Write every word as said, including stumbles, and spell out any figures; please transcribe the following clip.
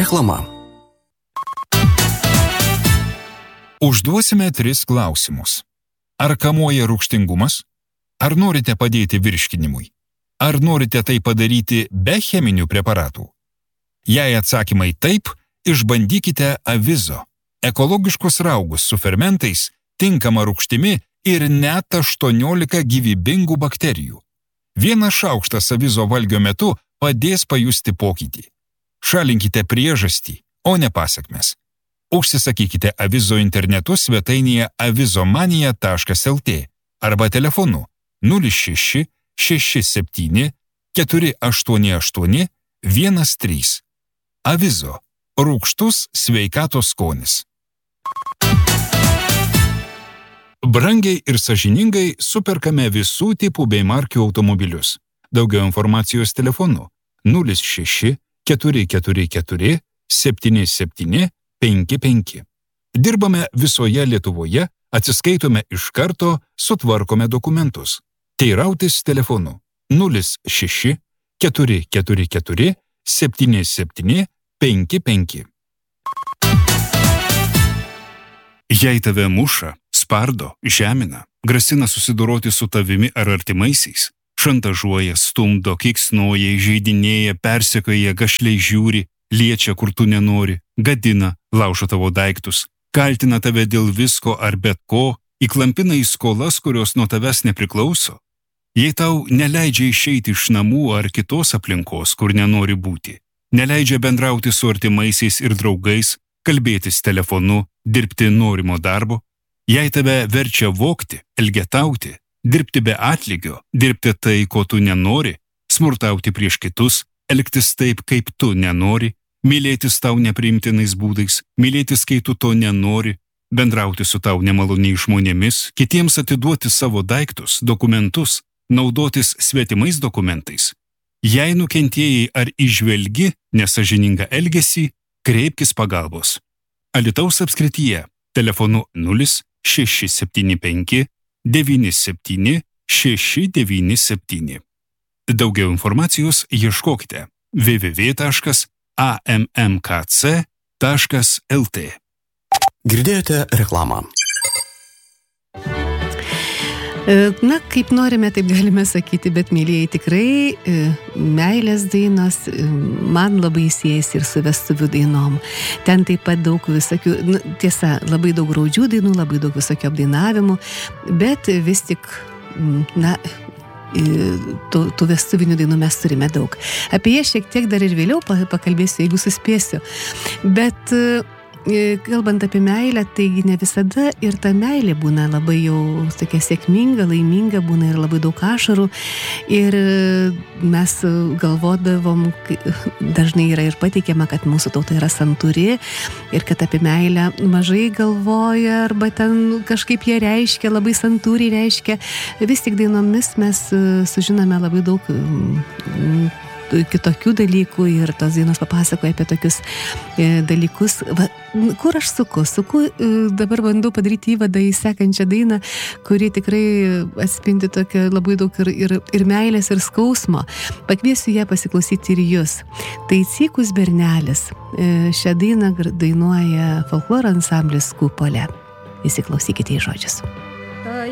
Reklama. Užduosime tris klausimus. Ar kamuoja rūgštingumas? Ar norite padėti virškinimui? Ar norite tai padaryti be cheminių preparatų? Jei atsakymai taip, išbandykite Avizo. Ekologiškus raugus su fermentais, tinkama rūgštimi ir net aštuoniolika gyvybingų bakterijų. Vienas šaukštas Avizo valgio metu padės pajusti pokytį. Šalinkite priežastį, o ne pasekmes. Užsisakykite Avizo internetu svetainėje avizomanija taškas lt arba telefonu nulis šeši šeši septyni keturi aštuoni aštuoni vienas trys. Avizo. Rūgštus sveikatos skonis. Brangiai ir sąžiningai superkame visų tipų bei markių automobilius. Daugiau informacijos telefonu nulis šeši keturi keturi keturi septyni septyni penki penki. Dirbame visoje Lietuvoje, atsiskaitome iš karto, sutvarkome dokumentus. Teirautis telefonu nulis šeši keturi keturi keturi septyni septyni penki penki. Jei tave muša, spardo, žemina, grasina susidoroti su tavimi ar artimaisiais, šantažuoja, stumdo, kiksnoja, įžeidinėja, persekioja, gašliai žiūri, liečia, kur tu nenori, gadina, laužo tavo daiktus, kaltina tave dėl visko ar bet ko, įklampina į skolas, kurios nuo tavęs nepriklauso. Jei tau neleidžia išeiti iš namų ar kitos aplinkos, kur nenori būti, neleidžia bendrauti su artimaisiais ir draugais, kalbėtis telefonu, dirbti norimo darbo, jei tave verčia vogti, elgetauti, dirbti be atlygio, dirbti tai, ko tu nenori, smurtauti prieš kitus, elgtis taip, kaip tu nenori, mylėtis tau nepriimtinais būdais, mylėtis, kai tu to nenori, bendrauti su tau nemaloniais žmonėmis, kitiems atiduoti savo daiktus, dokumentus, naudotis svetimais dokumentais. Jei nukentėjai ar įžvelgi nesąžiningą elgesį, kreipkis pagalbos. Alytaus apskrityje telefonu nulis šeši septyni penki devyni septyni šeši devyni septyni. Daugiau informacijos ieškokite w w w taškas a m m k c taškas l t. Girdėjote reklamą. Na, kaip norime, taip galime sakyti, bet mylėjai tikrai meilės dainos man labai siejasi ir su vestuvių dainom. Ten taip pat daug visokių, nu, tiesa, labai daug graudžių dainų, labai daug visokių apdainavimų, bet vis tik, na, tų, tų vestuvinių dainų mes turime daug. Apie jas šiek tiek dar ir vėliau pakalbėsiu, jeigu suspėsiu. Bet kalbant apie meilę, taigi ne visada ir ta meilė būna labai jau tokia sėkminga, laiminga, būna ir labai daug ašarų. Ir mes galvodavom, dažnai yra ir pateikiama, kad mūsų tauta yra santūri ir kad apie meilę mažai galvoja arba ten kažkaip jie reiškia, labai santūriai reiškia. Vis tik dainomis mes sužinome labai daug kitokių dalykų ir tos dainos papasakoja apie tokius e, dalykus. Va, kur aš suku? Suku, e, dabar bandau padaryti įvadą į sekančią dainą, kuri tikrai atspindi tokia labai daug ir, ir, ir meilės, ir skausmo. Pakviesiu ją pasiklausyti ir jūs. Tai Cykus bernelis. E, šią dainą dainuoja folkloro ansamblis Kupolė. Įsiklausykite į žodžius.